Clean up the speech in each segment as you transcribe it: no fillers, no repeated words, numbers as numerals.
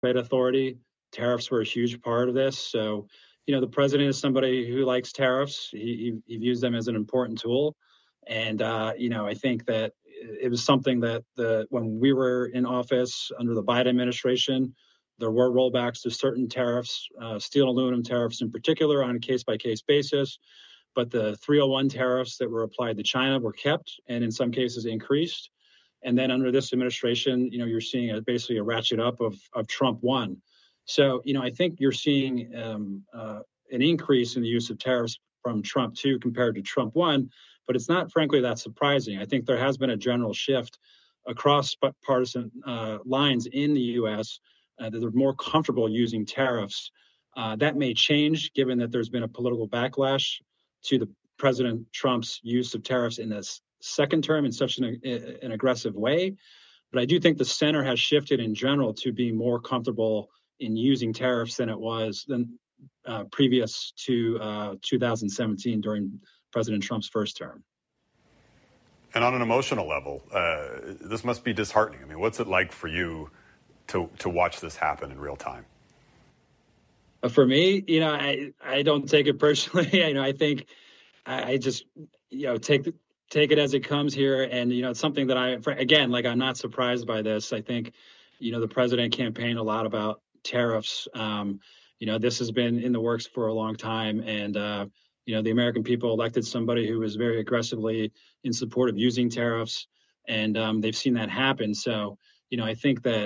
Trade Authority. Tariffs were a huge part of this. So, the president is somebody who likes tariffs. He views them as an important tool. And, I think that it was something that when we were in office under the Biden administration, there were rollbacks to certain tariffs, steel and aluminum tariffs in particular, on a case-by-case basis. But the 301 tariffs that were applied to China were kept and in some cases increased. And then under this administration, you're seeing basically a ratchet up of Trump 1. So, I think you're seeing an increase in the use of tariffs from Trump 2 compared to Trump 1. But it's not, frankly, that surprising. I think there has been a general shift across partisan lines in the U.S. That they're more comfortable using tariffs. That may change given that there's been a political backlash to the President Trump's use of tariffs in this second term in such an aggressive way. But I do think the center has shifted in general to being more comfortable in using tariffs than it was previous to 2017 during President Trump's first term. And on an emotional level, this must be disheartening. I mean, what's it like for you to watch this happen in real time? For me, I don't take it personally. I think I just, take it as it comes here. And, it's something that I'm not surprised by this. I think, the president campaigned a lot about tariffs. This has been in the works for a long time. And, the American people elected somebody who was very aggressively in support of using tariffs. And they've seen that happen. So, I think that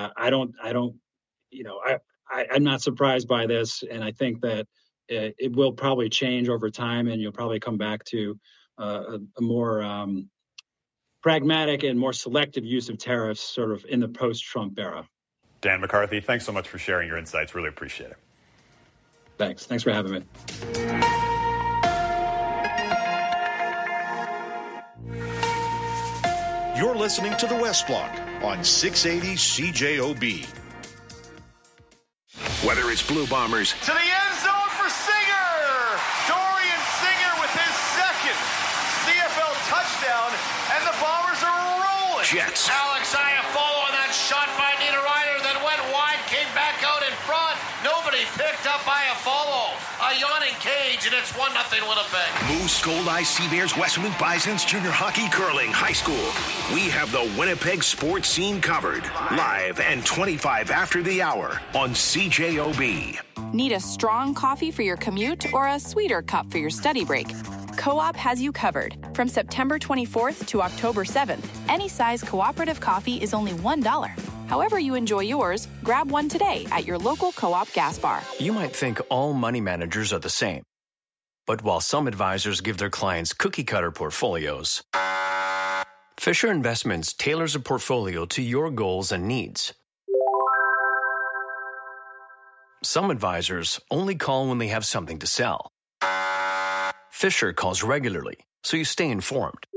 I'm not surprised by this. And I think that it will probably change over time. And you'll probably come back to a more pragmatic and more selective use of tariffs sort of in the post-Trump era. Dan McCarthy, thanks so much for sharing your insights. Really appreciate it. Thanks for having me. You're listening to The West Block on 680 CJOB. Whether it's Blue Bombers to the end zone for Singer. Dorian Singer with his second CFL touchdown, and the Bombers are rolling. Jets. Alex Iafallo on that shot by Niederreiter that went wide, came back out in front. Nobody picked up Iafallo. A yawning cage, and it's 1-0 Winnipeg. Moose, Gold Eye, Sea Bears, Westwood Bisons, junior hockey, curling, high school. We have the Winnipeg sports scene covered. Live and 25 after the hour on CJOB. Need a strong coffee for your commute or a sweeter cup for your study break? Co-op has you covered. From September 24th to October 7th, any size cooperative coffee is only $1. However you enjoy yours, grab one today at your local Co-op gas bar. You might think all money managers are the same. But while some advisors give their clients cookie-cutter portfolios, Fisher Investments tailors a portfolio to your goals and needs. Some advisors only call when they have something to sell. Fisher calls regularly, so you stay informed.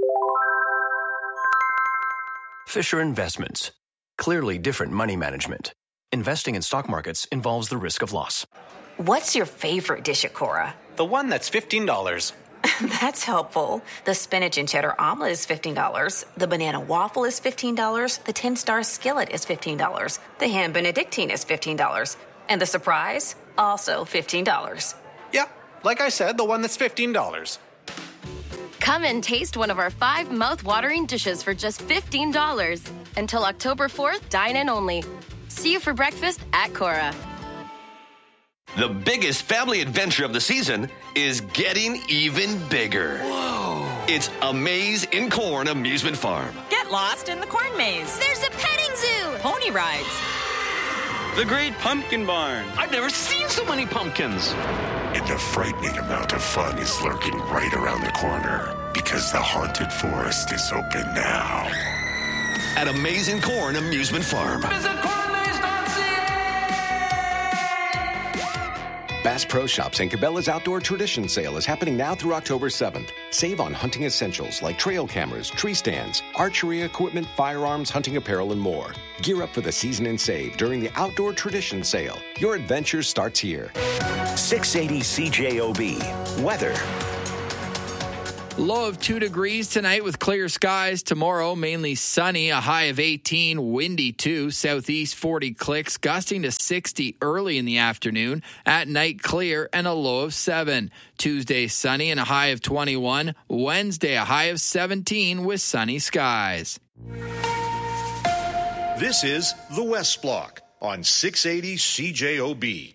Fisher Investments. Clearly different money management. Investing in stock markets involves the risk of loss. What's your favorite dish at Cora? The one that's $15. That's helpful. The spinach and cheddar omelet is $15. The banana waffle is $15. The 10-star skillet is $15. The ham benedictine is $15. And the surprise? Also $15. Yeah, like I said, the one that's $15. Come and taste one of our 5 mouth-watering dishes for just $15. Until October 4th, dine in only. See you for breakfast at Cora. The biggest family adventure of the season is getting even bigger. Whoa. It's A Maze in Corn Amusement Farm. Get lost in the corn maze. There's a petting zoo. Pony rides. The Great Pumpkin Barn. I've never seen so many pumpkins. And a frightening amount of fun is lurking right around the corner because the haunted forest is open now. At A Maze in Corn Amusement Farm. Visit Bass Pro Shops and Cabela's Outdoor Tradition Sale is happening now through October 7th. Save on hunting essentials like trail cameras, tree stands, archery equipment, firearms, hunting apparel, and more. Gear up for the season and save during the Outdoor Tradition Sale. Your adventure starts here. 680 CJOB. Weather. Low of 2 degrees tonight with clear skies. Tomorrow, mainly sunny, a high of 18, windy too. Southeast 40 clicks, gusting to 60 early in the afternoon. At night, clear and a low of 7. Tuesday, sunny and a high of 21. Wednesday, a high of 17 with sunny skies. This is The West Block on 680 CJOB.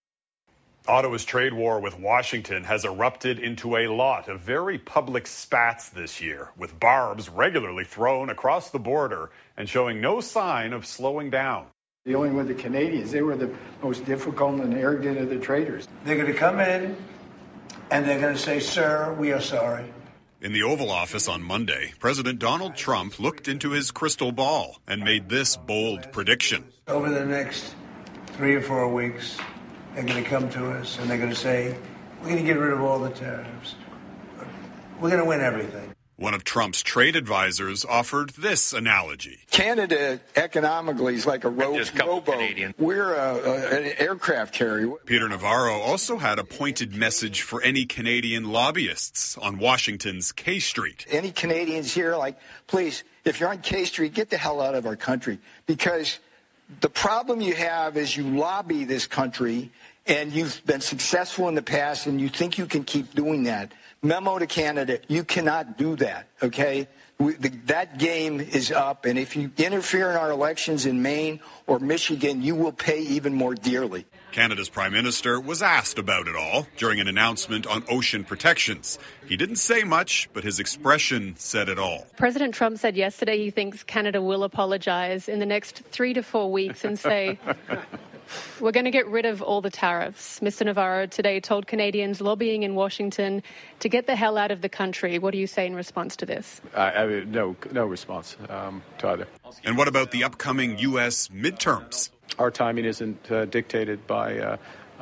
Ottawa's trade war with Washington has erupted into a lot of very public spats this year, with barbs regularly thrown across the border and showing no sign of slowing down. Dealing with the Canadians, they were the most difficult and arrogant of the traders. They're going to come in and they're going to say, "Sir, we are sorry." In the Oval Office on Monday, President Donald Trump looked into his crystal ball and made this bold prediction. Over the next 3 or 4 weeks, they're going to come to us and they're going to say, "We're going to get rid of all the tariffs. We're going to win everything." One of Trump's trade advisors offered this analogy. Canada economically is like a rowboat. We're an aircraft carrier. Peter Navarro also had a pointed message for any Canadian lobbyists on Washington's K Street. Any Canadians here, please, if you're on K Street, get the hell out of our country. Because the problem you have is you lobby this country and you've been successful in the past and you think you can keep doing that. Memo to Canada, you cannot do that, okay? That game is up, and if you interfere in our elections in Maine or Michigan, you will pay even more dearly. Canada's Prime Minister was asked about it all during an announcement on ocean protections. He didn't say much, but his expression said it all. President Trump said yesterday he thinks Canada will apologize in the next 3 to 4 weeks and say, "We're going to get rid of all the tariffs." Mr. Navarro today told Canadians lobbying in Washington to get the hell out of the country. What do you say in response to this? No response to either. And what about the upcoming U.S. midterms? Our timing isn't dictated by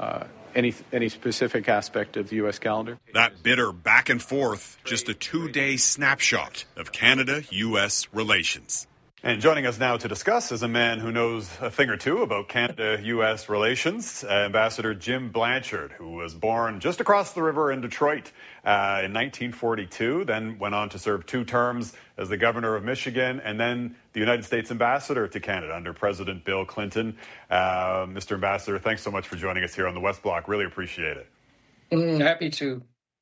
any specific aspect of the U.S. calendar. That bitter back and forth, just a 2-day snapshot of Canada-U.S. relations. And joining us now to discuss is a man who knows a thing or two about Canada-U.S. relations, Ambassador Jim Blanchard, who was born just across the river in Detroit in 1942, then went on to serve 2 terms as the governor of Michigan, and then the United States ambassador to Canada under President Bill Clinton. Mr. Ambassador, thanks so much for joining us here on the West Block. Really appreciate it. Happy to.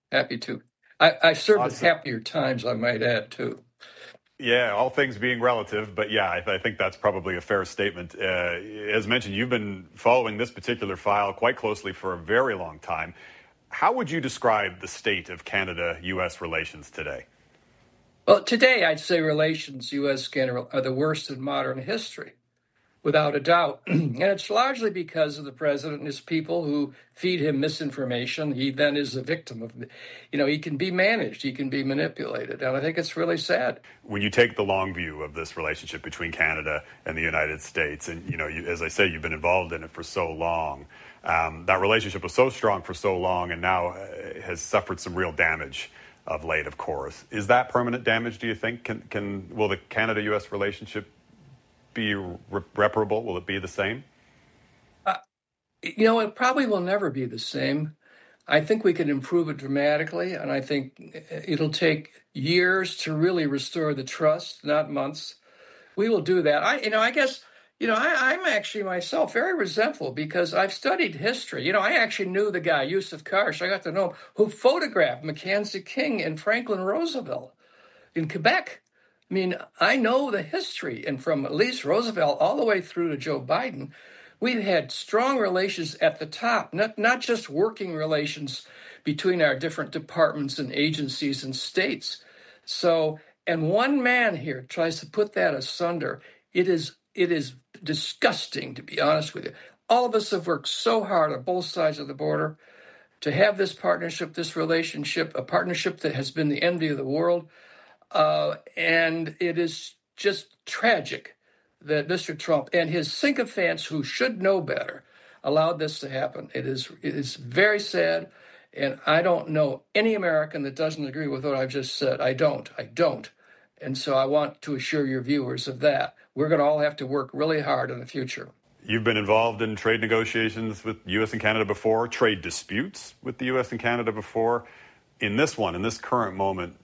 I served at happier times, I might add, too. Yeah, all things being relative, but yeah, I think that's probably a fair statement. As mentioned, you've been following this particular file quite closely for a very long time. How would you describe the state of Canada-U.S. relations today? Well, today I'd say relations U.S.-Canada are the worst in modern history, without a doubt. And it's largely because of the president and his people who feed him misinformation. He then is a victim of, he can be managed, he can be manipulated. And I think it's really sad. When you take the long view of this relationship between Canada and the United States, and, as I say, you've been involved in it for so long, that relationship was so strong for so long and now has suffered some real damage of late, of course. Is that permanent damage, do you think? Will the Canada-U.S. relationship be reparable? Will it be the same? It probably will never be the same. I think we can improve it dramatically, and I think it'll take years to really restore the trust, not months. We will do that. I'm actually myself very resentful because I've studied history. I actually knew the guy, Yusuf Karsh. I got to know him, who photographed Mackenzie King and Franklin Roosevelt in Quebec. I know the history, and from at least Roosevelt all the way through to Joe Biden, we've had strong relations at the top, not just working relations between our different departments and agencies and states. So, and one man here tries to put that asunder. It is disgusting, to be honest with you. All of us have worked so hard on both sides of the border to have this partnership, this relationship, a partnership that has been the envy of the world. And it is just tragic that Mr. Trump and his sycophants, who should know better, allowed this to happen. It is very sad, and I don't know any American that doesn't agree with what I've just said. I don't. And so I want to assure your viewers of that. We're going to all have to work really hard in the future. You've been involved in trade negotiations with U.S. and Canada before, trade disputes with the U.S. and Canada before. In this current moment,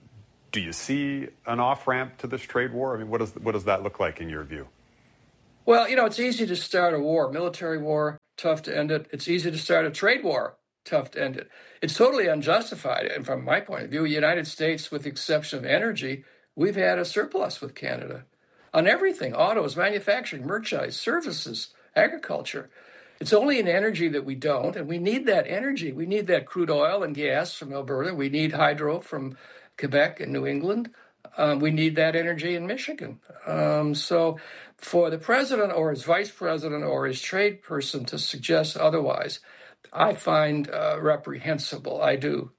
Do you see an off-ramp to this trade war? I mean, what does that look like in your view? Well, it's easy to start a war, military war, tough to end it. It's easy to start a trade war, tough to end it. It's totally unjustified. And from my point of view, the United States, with the exception of energy, we've had a surplus with Canada on everything: autos, manufacturing, merchandise, services, agriculture. It's only in energy that we don't, and we need that energy. We need that crude oil and gas from Alberta. We need hydro from Quebec and New England. We need that energy in Michigan. So for the president or his vice president or his trade person to suggest otherwise, I find reprehensible. I do.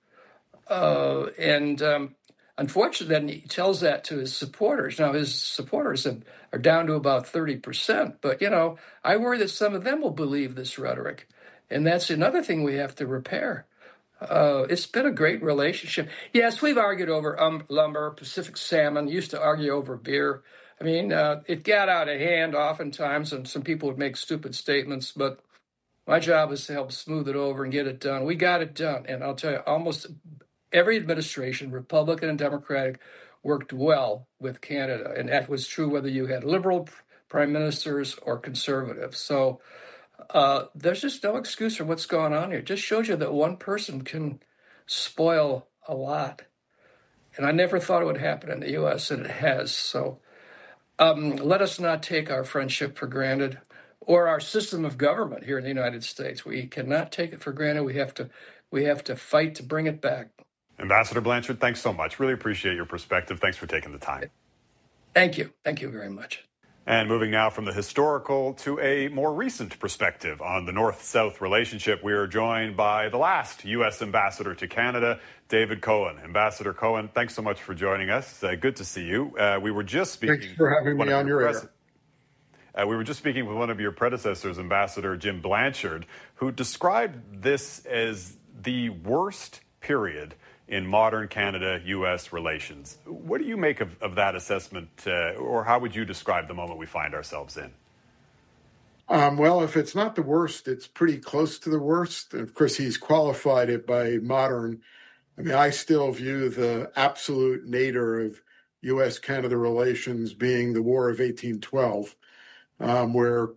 Unfortunately, then he tells that to his supporters. Now, his supporters are down to about 30%. But, I worry that some of them will believe this rhetoric. And that's another thing we have to repair. It's been a great relationship. Yes, we've argued over lumber, Pacific salmon, used to argue over beer. I mean, it got out of hand oftentimes, and some people would make stupid statements. But my job is to help smooth it over and get it done. We got it done. And I'll tell you, almost every administration, Republican and Democratic, worked well with Canada. And that was true whether you had liberal prime ministers or conservative. So there's just no excuse for what's going on here. It just shows you that one person can spoil a lot. And I never thought it would happen in the U.S., and it has. So let us not take our friendship for granted, or our system of government here in the United States. We cannot take it for granted. We have to fight to bring it back. Ambassador Blanchard, thanks so much. Really appreciate your perspective. Thanks for taking the time. Thank you. Thank you very much. And moving now from the historical to a more recent perspective on the North-South relationship, we are joined by the last U.S. ambassador to Canada, David Cohen. Ambassador Cohen, thanks so much for joining us. Good to see you. We were just speaking. Thanks for having me on your air. We were just speaking with one of your predecessors, Ambassador Jim Blanchard, who described this as the worst period in modern Canada-U.S. relations. What do you make of that assessment, or how would you describe the moment we find ourselves in? Well, if it's not the worst, it's pretty close to the worst. And of course, he's qualified it by modern. I mean, I still view the absolute nadir of U.S.-Canada relations being the War of 1812, where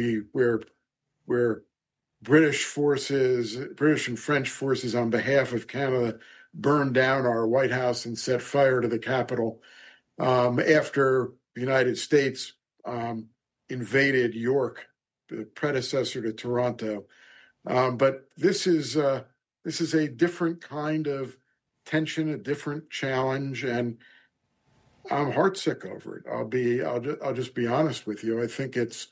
British and French forces on behalf of Canada burned down our White House and set fire to the Capitol after the United States invaded York, the predecessor to Toronto. But this is a different kind of tension, a different challenge, and I'm heartsick over it. I'll just be honest with you. I think there's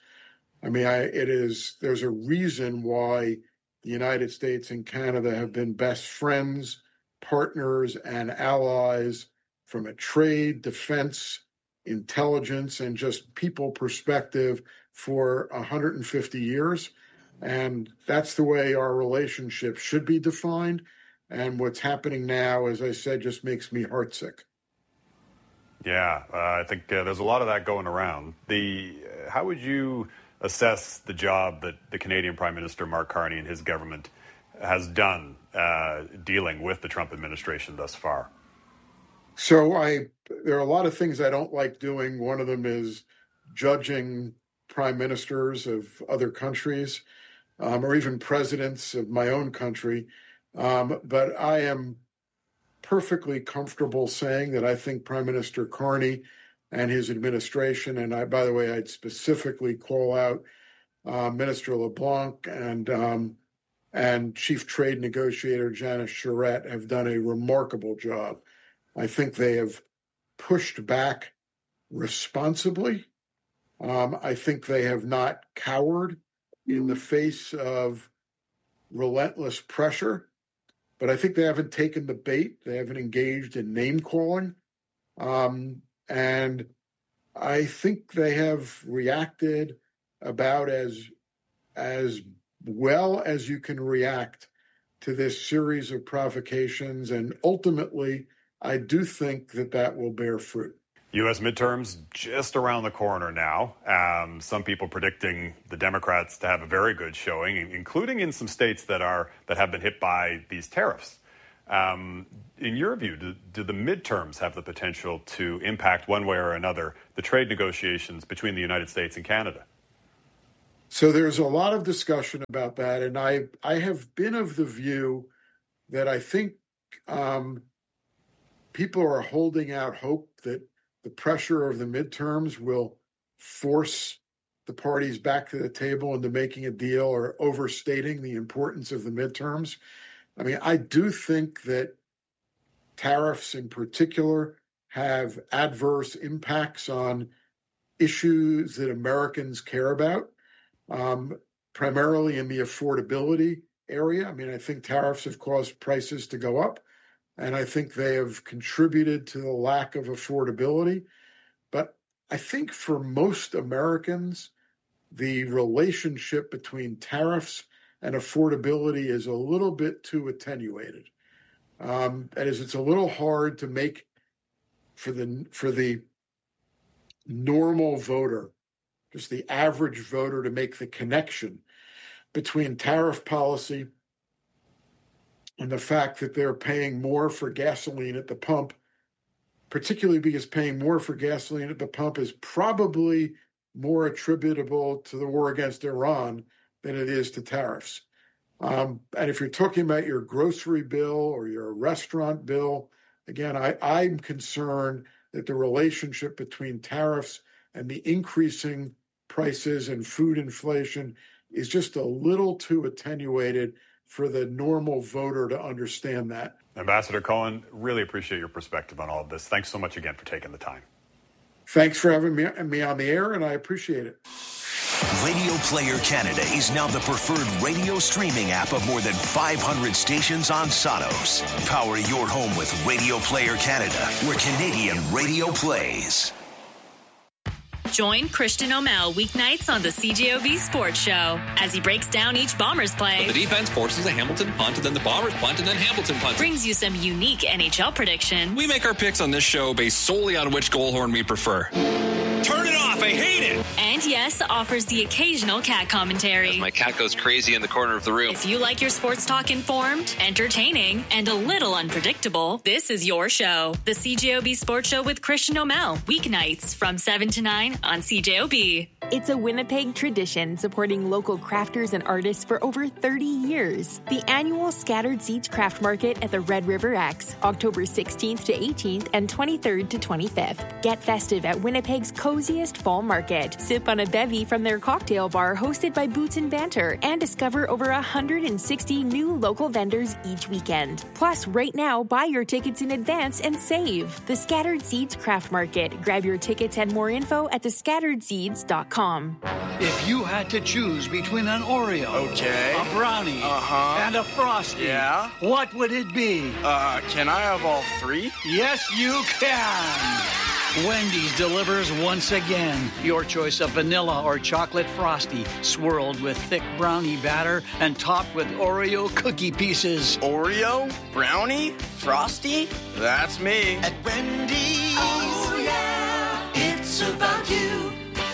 a reason why the United States and Canada have been best friends, partners, and allies from a trade, defense, intelligence, and just people perspective for 150 years. And that's the way our relationship should be defined. And what's happening now, as I said, just makes me heartsick. Yeah, I think there's a lot of that going around. How would you assess the job that the Canadian Prime Minister Mark Carney and his government has done dealing with the Trump administration thus far? So there are a lot of things I don't like doing. One of them is judging prime ministers of other countries or even presidents of my own country. But I am perfectly comfortable saying that I think Prime Minister Carney and his administration, and by the way, I'd specifically call out Minister LeBlanc and Chief Trade Negotiator Janice Charette have done a remarkable job. I think they have pushed back responsibly. I think they have not cowered in the face of relentless pressure, but I think they haven't taken the bait. They haven't engaged in name calling. And I think they have reacted about as well as you can react to this series of provocations. And ultimately, I do think that will bear fruit. U.S. midterms just around the corner now. Some people predicting the Democrats to have a very good showing, including in some states that have been hit by these tariffs. In your view, do the midterms have the potential to impact one way or another the trade negotiations between the United States and Canada? So there's a lot of discussion about that, and I have been of the view that I think people are holding out hope that the pressure of the midterms will force the parties back to the table into making a deal, or overstating the importance of the midterms. I mean, I do think that tariffs in particular have adverse impacts on issues that Americans care about, primarily in the affordability area. I mean, I think tariffs have caused prices to go up, and I think they have contributed to the lack of affordability. But I think for most Americans, the relationship between tariffs and affordability is a little bit too attenuated. That is, it's a little hard to make for the normal voter, just the average voter, to make the connection between tariff policy and the fact that they're paying more for gasoline at the pump, particularly because paying more for gasoline at the pump is probably more attributable to the war against Iran than it is to tariffs. And if you're talking about your grocery bill or your restaurant bill, again, I'm concerned that the relationship between tariffs and the increasing prices and food inflation is just a little too attenuated for the normal voter to understand that. Ambassador Cohen, really appreciate your perspective on all of this. Thanks so much again for taking the time. Thanks for having me on the air, and I appreciate it. Radio Player Canada is now the preferred radio streaming app of more than 500 stations on Sonos. Power your home with Radio Player Canada, where Canadian radio plays. Join Christian O'Mell weeknights on the CJOB Sports Show as he breaks down each Bombers play. The defense forces a Hamilton punt, and then the Bombers punt, and then Hamilton punt. Brings you some unique NHL predictions. We make our picks on this show based solely on which goal horn we prefer. Turn it off, I hate it! And yes, offers the occasional cat commentary. As my cat goes crazy in the corner of the room. If you like your sports talk informed, entertaining, and a little unpredictable, this is your show. The CJOB Sports Show with Christian O'Mell, weeknights from 7 to 9 on CJOB. It's a Winnipeg tradition supporting local crafters and artists for over 30 years. The annual Scattered Seeds Craft Market at the Red River X, October 16th to 18th and 23rd to 25th. Get festive at Winnipeg's coziest fall market. Sip on a bevy from their cocktail bar hosted by Boots and Banter, and discover over 160 new local vendors each weekend. Plus, right now, buy your tickets in advance and save. The Scattered Seeds Craft Market. Grab your tickets and more info at thescatteredseeds.com. If you had to choose between an Oreo, a brownie, and a Frosty, what would it be? Can I have all three? Yes, you can! Wendy's delivers once again. Your choice of vanilla or chocolate Frosty, swirled with thick brownie batter and topped with Oreo cookie pieces. Oreo? Brownie? Frosty? That's me. At Wendy's, oh yeah, it's about you.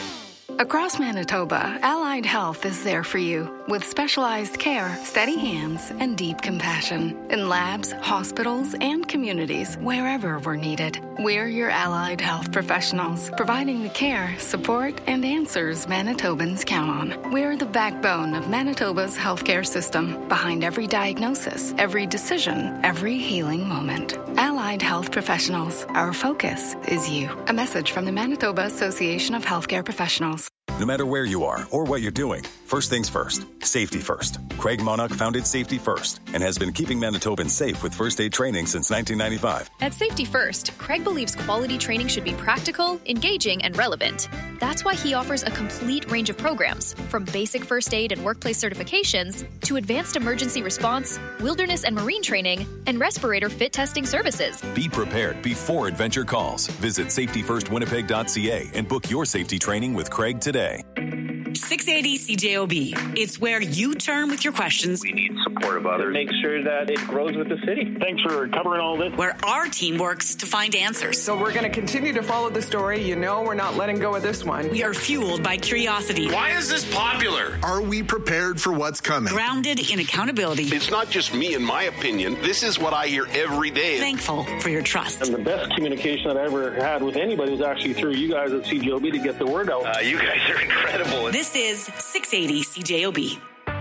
Across Manitoba, Allied Health is there for you with specialized care, steady hands, and deep compassion in labs, hospitals, and communities wherever we're needed. We're your Allied Health professionals, providing the care, support, and answers Manitobans count on. We're the backbone of Manitoba's healthcare system, behind every diagnosis, every decision, every healing moment. Allied Health professionals, our focus is you. A message from the Manitoba Association of Healthcare Professionals. No matter where you are or what you're doing, first things first, safety first. Craig Monarch founded Safety First and has been keeping Manitobans safe with first aid training since 1995. At Safety First, Craig believes quality training should be practical, engaging, and relevant. That's why he offers a complete range of programs, from basic first aid and workplace certifications to advanced emergency response, wilderness and marine training, and respirator fit testing services. Be prepared before adventure calls. Visit safetyfirstwinnipeg.ca and book your safety training with Craig today. 60 680 CJOB. It's where you turn with your questions. We need support of others. Make sure that it grows with the city. Thanks for covering all this. Where our team works to find answers. So we're going to continue to follow the story. You know we're not letting go of this one. We are fueled by curiosity. Why is this popular? Are we prepared for what's coming? Grounded in accountability. It's not just me and my opinion. This is what I hear every day. Thankful for your trust. And the best communication that I ever had with anybody was actually through you guys at CJOB to get the word out. You guys are incredible. This is 680 CJOB.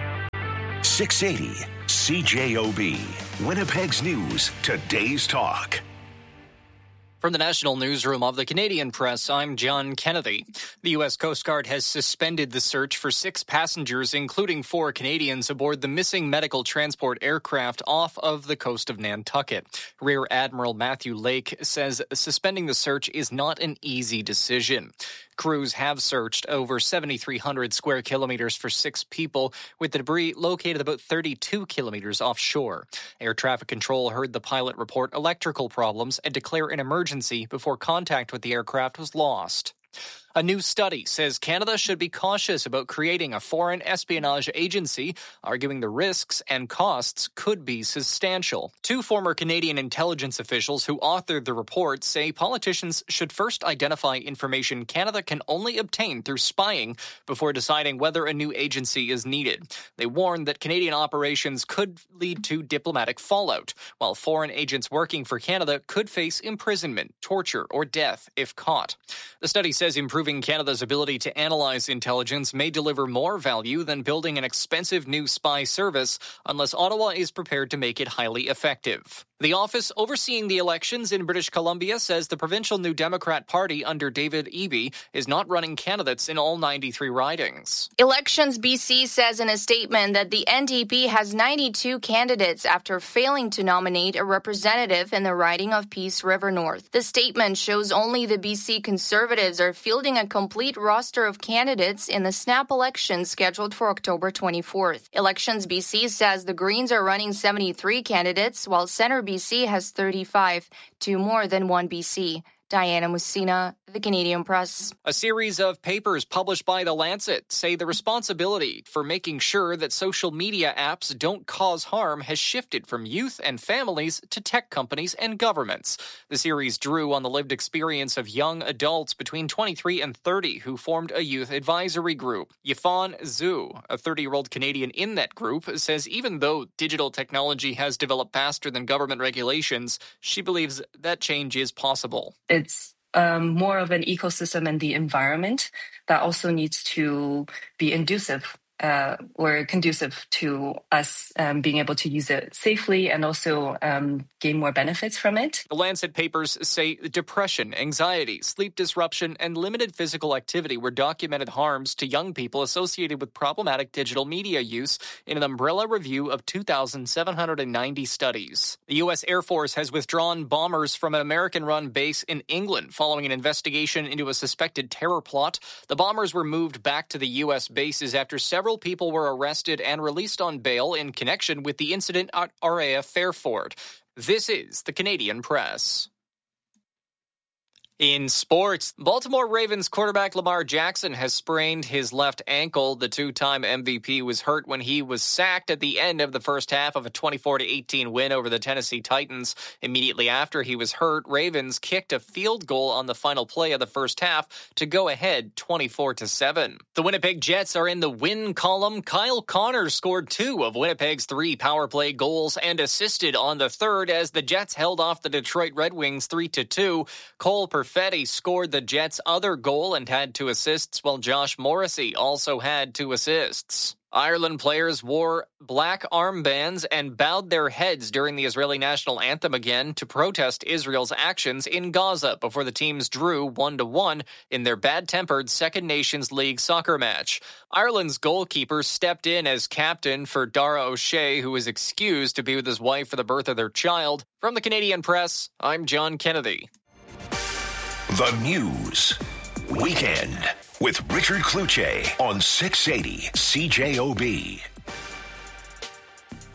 680 CJOB. Winnipeg's news, today's talk. From the National Newsroom of the Canadian Press, I'm John Kennedy. The U.S. Coast Guard has suspended the search for 6 passengers, including 4 Canadians, aboard the missing medical transport aircraft off of the coast of Nantucket. Rear Admiral Matthew Lake says suspending the search is not an easy decision. Crews have searched over 7,300 square kilometers for 6 people, with the debris located about 32 kilometers offshore. Air traffic control heard the pilot report electrical problems and declare an emergency before contact with the aircraft was lost. A new study says Canada should be cautious about creating a foreign espionage agency, arguing the risks and costs could be substantial. 2 former Canadian intelligence officials who authored the report say politicians should first identify information Canada can only obtain through spying before deciding whether a new agency is needed. They warn that Canadian operations could lead to diplomatic fallout, while foreign agents working for Canada could face imprisonment, torture, or death if caught. The study says improving Canada's ability to analyze intelligence may deliver more value than building an expensive new spy service unless Ottawa is prepared to make it highly effective. The office overseeing the elections in British Columbia says the provincial New Democrat Party under David Eby is not running candidates in all 93 ridings. Elections BC says in a statement that the NDP has 92 candidates after failing to nominate a representative in the riding of Peace River North. The statement shows only the BC Conservatives are fielding a complete roster of candidates in the snap election scheduled for October 24th. Elections BC says the Greens are running 73 candidates, while Centre BC has 35, 2 more than 1 BC. Diana Mussina, The Canadian Press. A series of papers published by The Lancet say the responsibility for making sure that social media apps don't cause harm has shifted from youth and families to tech companies and governments. The series drew on the lived experience of young adults between 23 and 30 who formed a youth advisory group. Yifan Zhu, a 30-year-old Canadian in that group, says even though digital technology has developed faster than government regulations, she believes that change is possible. It's more of an ecosystem and the environment that also needs to be conducive to us being able to use it safely and also gain more benefits from it. The Lancet papers say depression, anxiety, sleep disruption, and limited physical activity were documented harms to young people associated with problematic digital media use in an umbrella review of 2,790 studies. The U.S. Air Force has withdrawn bombers from an American-run base in England following an investigation into a suspected terror plot. The bombers were moved back to the U.S. bases after several people were arrested and released on bail in connection with the incident at RAF Fairford. This is the Canadian Press. In sports, Baltimore Ravens quarterback Lamar Jackson has sprained his left ankle. The 2-time MVP was hurt when he was sacked at the end of the first half of a 24-18 win over the Tennessee Titans. Immediately after he was hurt, Ravens kicked a field goal on the final play of the first half to go ahead 24-7. The Winnipeg Jets are in the win column. Kyle Connor scored 2 of Winnipeg's 3 power play goals and assisted on the third as the Jets held off the Detroit Red Wings 3-2. Cole Perfetti scored the Jets' other goal and had 2 assists, while Josh Morrissey also had 2 assists. Ireland players wore black armbands and bowed their heads during the Israeli national anthem again to protest Israel's actions in Gaza before the teams drew 1-1 in their bad-tempered Second Nations League soccer match. Ireland's goalkeeper stepped in as captain for Dara O'Shea, who was excused to be with his wife for the birth of their child. From the Canadian Press, I'm John Kennedy. The News Weekend with Richard Cloutier on 680 CJOB.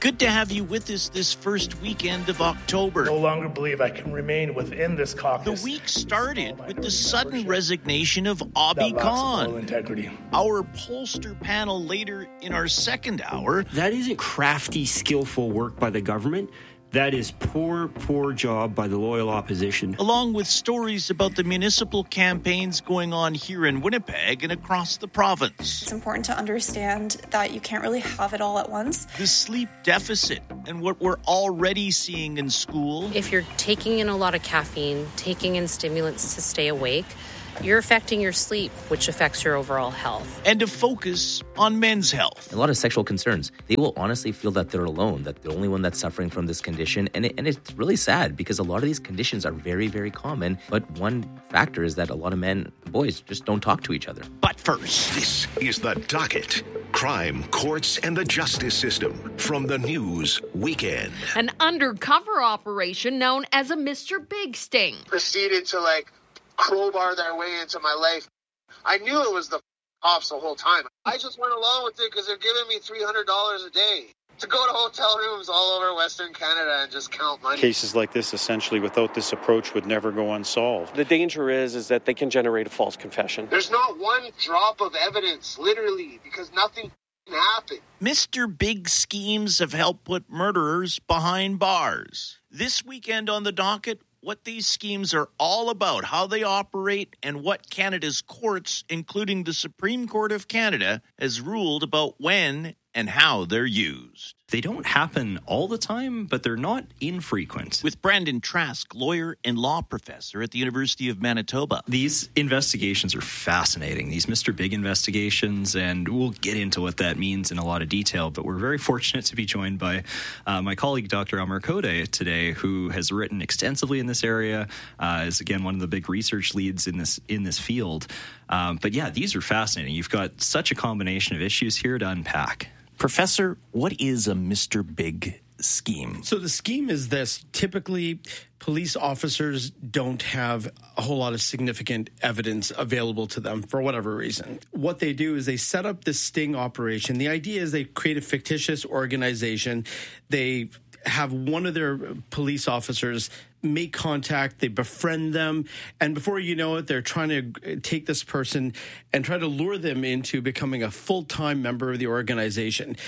Good to have you with us this first weekend of October. No longer believe I can remain within this caucus. The week started with the sudden resignation of Abi Khan. Integrity. Our pollster panel later in our second hour. That isn't crafty, skillful work by the government. That is poor job by the loyal opposition. Along with stories about the municipal campaigns going on here in Winnipeg and across the province. It's important to understand that you can't really have it all at once. The sleep deficit and what we're already seeing in school. If you're taking in a lot of caffeine, taking in stimulants to stay awake, you're affecting your sleep, which affects your overall health. And to focus on men's health. A lot of sexual concerns. They will honestly feel that they're alone, that they're the only one that's suffering from this condition. And it's really sad because a lot of these conditions are very, very common. But one factor is that a lot of men and boys just don't talk to each other. But first, this is The Docket. Crime, courts, and the justice system from the News Weekend. An undercover operation known as a Mr. Big Sting. Proceeded to crowbar their way into my life. I knew it was the cops the whole time. I just went along with it because they're giving me $300 a day to go to hotel rooms all over Western Canada and just count money. Cases like this, essentially, without this approach, would never go unsolved. The danger is that they can generate a false confession. There's not one drop of evidence, literally, because nothing happened. Mr. Big schemes have helped put murderers behind bars. This weekend on The Docket, what these schemes are all about, how they operate, and what Canada's courts, including the Supreme Court of Canada, has ruled about when and how they're used. They don't happen all the time, but they're not infrequent. With Brandon Trask, lawyer and law professor at the University of Manitoba. These investigations are fascinating, these Mr. Big investigations, and we'll get into what that means in a lot of detail, but we're very fortunate to be joined by my colleague, Dr. Amar Khode, today, who has written extensively in this area, is, again, one of the big research leads in this field. But yeah, these are fascinating. You've got such a combination of issues here to unpack. Professor, what is a Mr. Big scheme? So the scheme is this. Typically, police officers don't have a whole lot of significant evidence available to them for whatever reason. What they do is they set up this sting operation. The idea is they create a fictitious organization. They have one of their police officers make contact, they befriend them, and before you know it, they're trying to take this person and try to lure them into becoming a full-time member of the organization.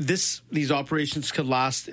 These operations could last,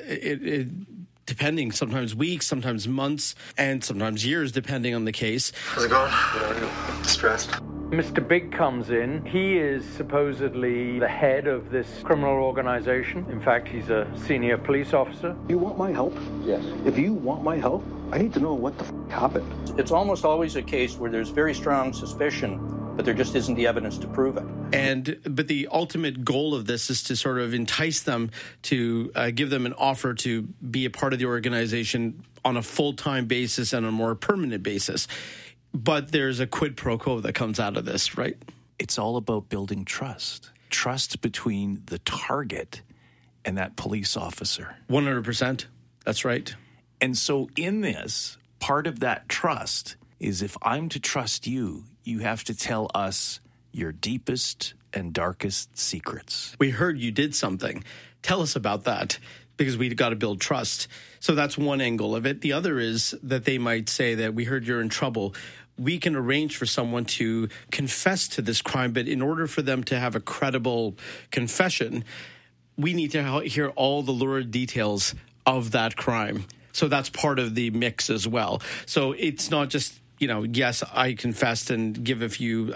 depending, sometimes weeks, sometimes months, and sometimes years, depending on the case. How's it going? How are you? Distressed. Mr. Big comes in. He is supposedly the head of this criminal organization. In fact, he's a senior police officer. You want my help? Yes. If you want my help, I need to know what the happened. It's almost always a case where there's very strong suspicion, but there just isn't the evidence to prove it. But the ultimate goal of this is to sort of entice them to give them an offer to be a part of the organization on a full-time basis and a more permanent basis. But there's a quid pro quo that comes out of this, right? It's all about building trust. Trust between the target and that police officer. 100%. That's right. And so in this, part of that trust is if I'm to trust you, you have to tell us your deepest and darkest secrets. We heard you did something. Tell us about that, because we've got to build trust. So that's one angle of it. The other is that they might say that we heard you're in trouble. We can arrange for someone to confess to this crime, but in order for them to have a credible confession, we need to hear all the lurid details of that crime. So that's part of the mix as well. So it's not just, yes, I confessed and give a few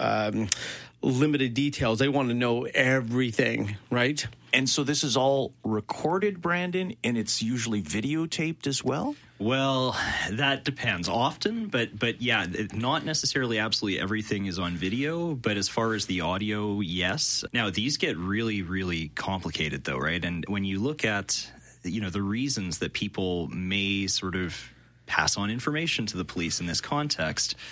limited details. They want to know everything, right? And so this is all recorded, Brandon, and it's usually videotaped as well? Well, that depends often, but yeah, not necessarily absolutely everything is on video, but as far as the audio, yes. Now, these get really, really complicated though, right? And when you look at, the reasons that people may sort of pass on information to the police in this context,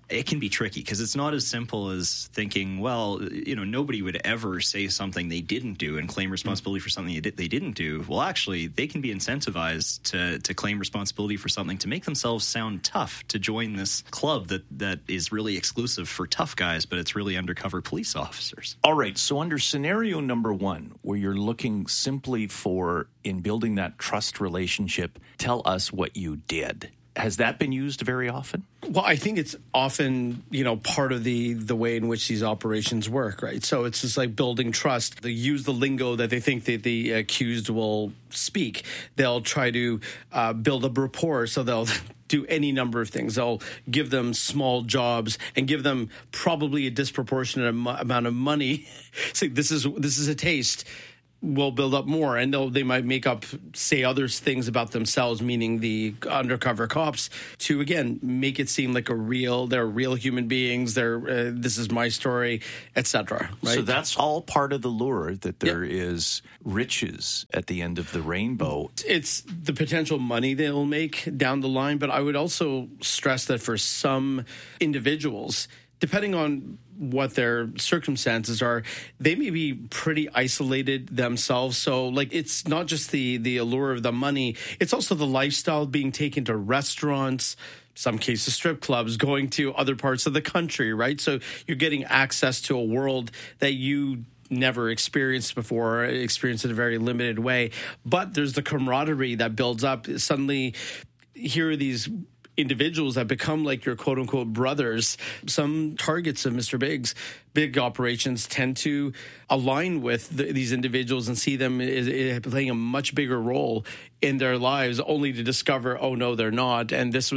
it can be tricky because it's not as simple as thinking, well, nobody would ever say something they didn't do and claim responsibility for something they didn't do. Well, actually, they can be incentivized to claim responsibility for something to make themselves sound tough, to join this club that is really exclusive for tough guys, but it's really undercover police officers. All right, so under scenario number one, where you're looking simply for, in building that trust relationship, tell us what you did. Has that been used very often? Well, I think it's often, part of the way in which these operations work, right? So it's just like building trust. They use the lingo that they think that the accused will speak. They'll try to build a rapport, so they'll do any number of things. They'll give them small jobs and give them probably a disproportionate amount of money. Say, this is a taste. Will build up more, and they might say other things about themselves, meaning the undercover cops, to again make it seem like they're real human beings. This is my story, etc. Right? So that's all part of the lure, that there is riches at the end of the rainbow. It's the potential money they'll make down the line, but I would also stress that for some individuals, depending on what their circumstances are, they may be pretty isolated themselves. So, it's not just the allure of the money, it's also the lifestyle, being taken to restaurants, some cases strip clubs, going to other parts of the country, right? So you're getting access to a world that you never experienced before, experienced in a very limited way. But there's the camaraderie that builds up. Suddenly, here are these individuals that become like your quote-unquote brothers. Some targets of Mr. Big's big operations tend to align with these individuals and see them as playing a much bigger role in their lives, only to discover, oh, no, they're not. And this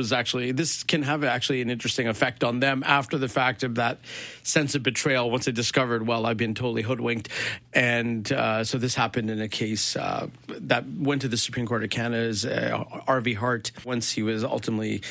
can have an interesting effect on them after the fact, of that sense of betrayal once they discovered, well, I've been totally hoodwinked. And so this happened in a case that went to the Supreme Court of Canada's R.V. Hart, once he was ultimately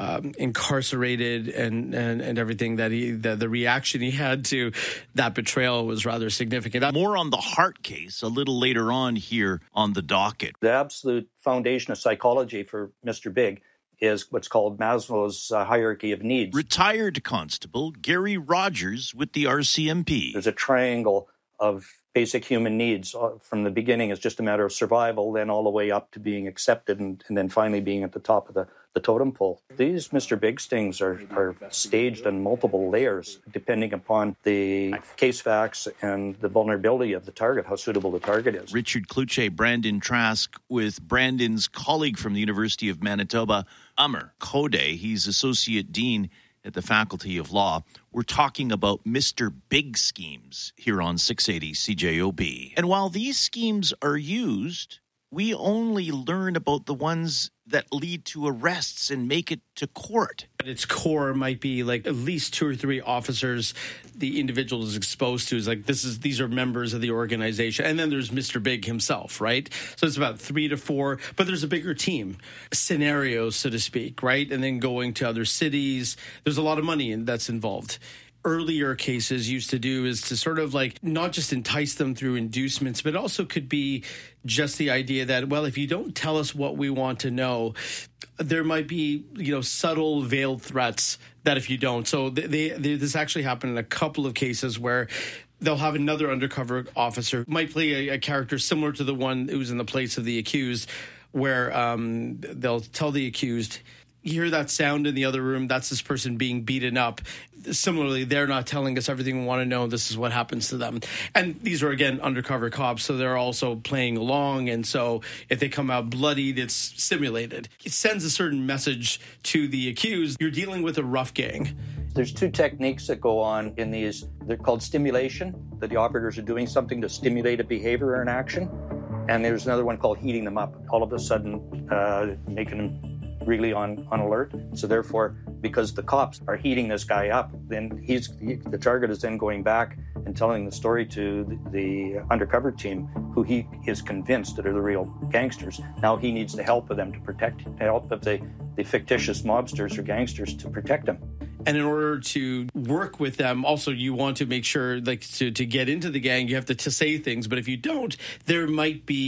incarcerated and everything, that the reaction he had to that betrayal was rather significant. More on the Hart case a little later on here on the docket. The absolute foundation of psychology for Mr. Big is what's called Maslow's hierarchy of needs. Retired Constable Gary Rogers with the RCMP. There's a triangle of basic human needs. From the beginning, it's just a matter of survival, then all the way up to being accepted, and then finally being at the top of the totem pole. These Mr. Big stings are staged on multiple layers, depending upon the case facts and the vulnerability of the target, how suitable the target is. Richard Cloutier, Brandon Trask, with Brandon's colleague from the University of Manitoba, Amar Khode. He's Associate Dean at the Faculty of Law. We're talking about Mr. Big schemes here on 680 CJOB. And while these schemes are used, we only learn about the ones that lead to arrests and make it to court. At its core might be at least 2 or 3 officers the individual is exposed to. These are members of the organization. And then there's Mr. Big himself, right? So it's about 3 to 4, but there's a bigger team, scenarios, so to speak, right? And then going to other cities. There's a lot of money that's involved. Earlier cases used to do is to sort of not just entice them through inducements, but also could be just the idea that, well, if you don't tell us what we want to know, there might be, subtle veiled threats that if you don't. So this actually happened in a couple of cases where they'll have another undercover officer, might play a character similar to the one who's in the place of the accused, where they'll tell the accused, you hear that sound in the other room, that's this person being beaten up. Similarly, they're not telling us everything we want to know. This is what happens to them. And these are, again, undercover cops, so they're also playing along. And so if they come out bloodied, it's simulated. It sends a certain message to the accused. You're dealing with a rough gang. There's 2 techniques that go on in these. They're called stimulation, that the operators are doing something to stimulate a behavior or an action. And there's another one called heating them up, all of a sudden making them really on alert. So therefore, because the cops are heating this guy up, then the target is then going back and telling the story to the undercover team, who he is convinced that are the real gangsters. Now he needs the help of them help of the fictitious mobsters or gangsters to protect him. And in order to work with them, also you want to make sure, to get into the gang, you have to say things. But if you don't, there might be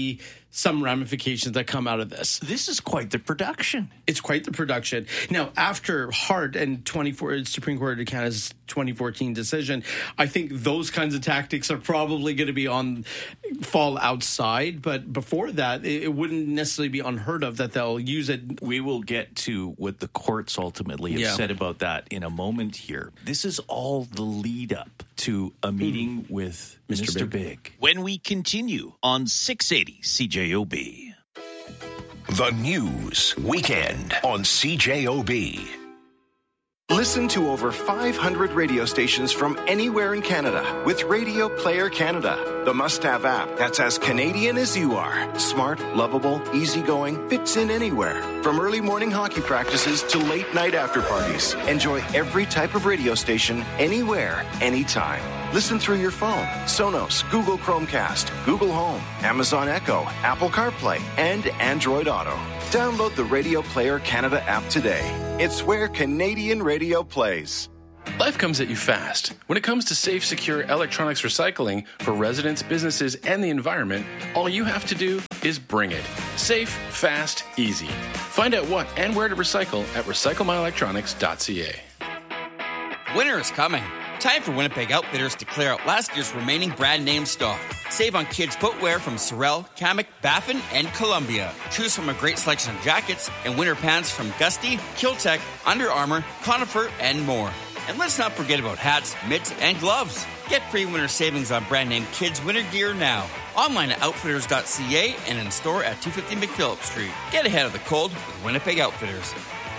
some ramifications that come out of this. This is quite the production. It's quite the production. Now, after Hart and Supreme Court of Canada's 2014 decision, I think those kinds of tactics are probably going to fall outside. But before that, it wouldn't necessarily be unheard of that they'll use it. We will get to what the courts ultimately have said about that in a moment here. This is all the lead up to a meeting with Mr. Big. When we continue on 680 CJOB. The News Weekend on CJOB. Listen to over 500 radio stations from anywhere in Canada with Radio Player Canada, the must-have app that's as Canadian as you are. Smart, lovable, easygoing, fits in anywhere. From early morning hockey practices to late night after parties. Enjoy every type of radio station, anywhere, anytime. Listen through your phone, Sonos, Google Chromecast, Google Home, Amazon Echo, Apple CarPlay, and Android Auto. Download the Radio Player Canada app today. It's where Canadian radio plays. Life comes at you fast. When it comes to safe, secure electronics recycling for residents, businesses, and the environment, all you have to do is bring it. Safe, fast, easy. Find out what and where to recycle at recyclemyelectronics.ca. Winter is coming. Time for Winnipeg Outfitters to clear out last year's remaining brand name stock. Save on kids' footwear from Sorel, Kamek, Baffin, and Columbia. Choose from a great selection of jackets and winter pants from Gusty, Kiltech, Under Armour, Conifer, and more. And let's not forget about hats, mitts, and gloves. Get pre-winter savings on brand name kids' winter gear now. Online at outfitters.ca and in store at 250 McPhillips Street. Get ahead of the cold with Winnipeg Outfitters.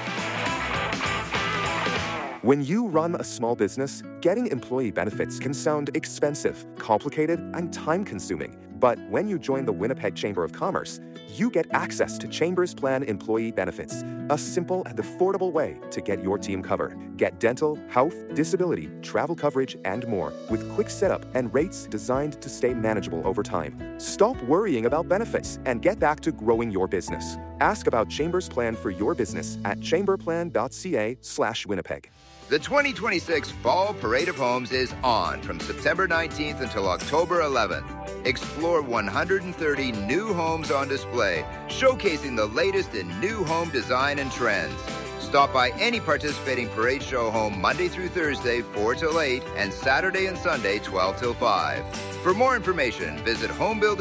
When you run a small business, getting employee benefits can sound expensive, complicated, and time-consuming. But when you join the Winnipeg Chamber of Commerce, you get access to Chamber's Plan employee benefits, a simple and affordable way to get your team covered. Get dental, health, disability, travel coverage, and more with quick setup and rates designed to stay manageable over time. Stop worrying about benefits and get back to growing your business. Ask about Chamber's Plan for your business at chamberplan.ca/Winnipeg. The 2026 Fall Parade of Homes is on from September 19th until October 11th. Explore 130 new homes on display, showcasing the latest in new home design and trends. Stop by any participating parade show home Monday through Thursday, 4 till 8, and Saturday and Sunday, 12 till 5. For more information, visit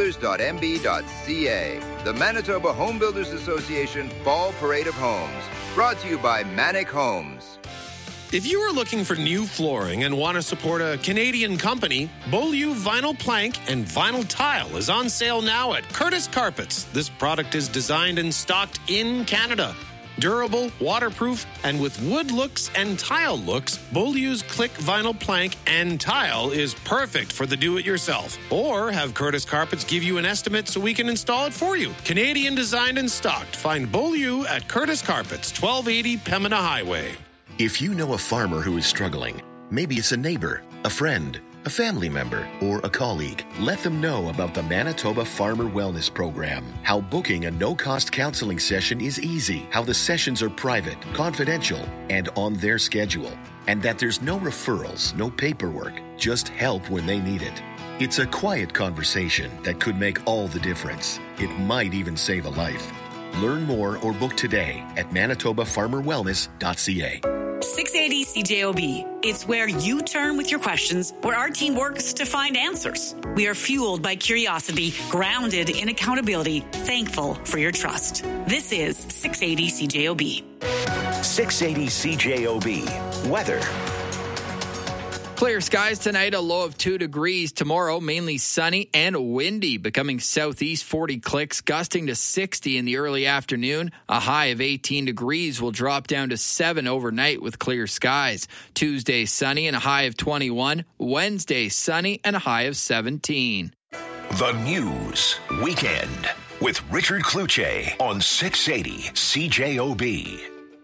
homebuilders.mb.ca. The Manitoba Home Builders Association Fall Parade of Homes. Brought to you by Manic Homes. If you are looking for new flooring and want to support a Canadian company, Beaulieu Vinyl Plank and Vinyl Tile is on sale now at Curtis Carpets. This product is designed and stocked in Canada. Durable, waterproof, and with wood looks and tile looks, Beaulieu's Click Vinyl Plank and Tile is perfect for the do-it-yourself. Or have Curtis Carpets give you an estimate so we can install it for you. Canadian designed and stocked. Find Beaulieu at Curtis Carpets, 1280 Pembina Highway. If you know a farmer who is struggling, maybe it's a neighbor, a friend, a family member, or a colleague, let them know about the Manitoba Farmer Wellness Program. How booking a no-cost counseling session is easy. How the sessions are private, confidential, and on their schedule. And that there's no referrals, no paperwork, just help when they need it. It's a quiet conversation that could make all the difference. It might even save a life. Learn more or book today at manitobafarmerwellness.ca. 680 CJOB. It's where you turn with your questions, where our team works to find answers. We are fueled by curiosity, grounded in accountability, thankful for your trust. This is 680 CJOB. 680 CJOB. Weather. Clear skies tonight, a low of 2 degrees. Tomorrow, mainly sunny and windy, becoming southeast 40 clicks, gusting to 60 in the early afternoon. A high of 18 degrees will drop down to 7 overnight with clear skies. Tuesday, sunny and a high of 21. Wednesday, sunny and a high of 17. The News Weekend with Richard Cloutier on 680 CJOB.